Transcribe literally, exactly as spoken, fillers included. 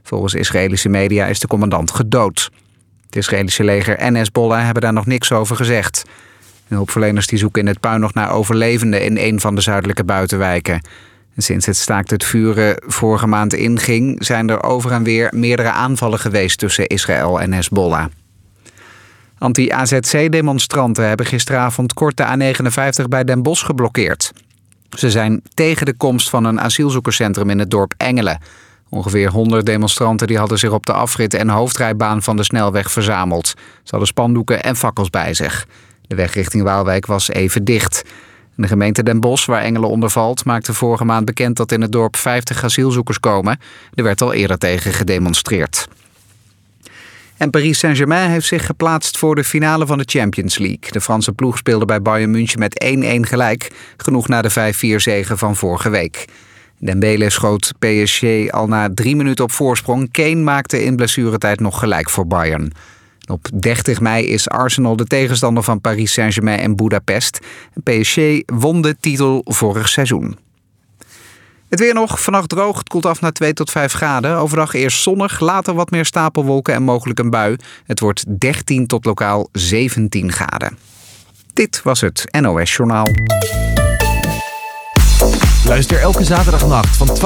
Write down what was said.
Volgens Israëlische media is de commandant gedood. Het Israëlische leger en Hezbollah hebben daar nog niks over gezegd. De hulpverleners die zoeken in het puin nog naar overlevenden in een van de zuidelijke buitenwijken. En sinds het staakt het vuren vorige maand inging, zijn er over en weer meerdere aanvallen geweest tussen Israël en Hezbollah. Anti-A Z C-demonstranten hebben gisteravond kort de A negenenvijftig bij Den Bosch geblokkeerd. Ze zijn tegen de komst van een asielzoekerscentrum in het dorp Engelen. Ongeveer honderd demonstranten die hadden zich op de afrit en hoofdrijbaan van de snelweg verzameld. Ze hadden spandoeken en fakkels bij zich. De weg richting Waalwijk was even dicht. De gemeente Den Bosch, waar Engelen onder valt, maakte vorige maand bekend dat in het dorp vijftig asielzoekers komen. Er werd al eerder tegen gedemonstreerd. En Paris Saint-Germain heeft zich geplaatst voor de finale van de Champions League. De Franse ploeg speelde bij Bayern München met één-één gelijk. Genoeg na de vijf vier zege van vorige week. Dembele schoot P S G al na drie minuten op voorsprong. Kane maakte in blessuretijd nog gelijk voor Bayern. Op dertig mei is Arsenal de tegenstander van Paris Saint-Germain en Budapest. P S G won de titel vorig seizoen. Het weer nog, vannacht droog, het koelt af naar twee tot vijf graden. Overdag eerst zonnig, later wat meer stapelwolken en mogelijk een bui. Het wordt dertien tot lokaal zeventien graden. Dit was het N O S Journaal. Luister elke zaterdagnacht van twaalf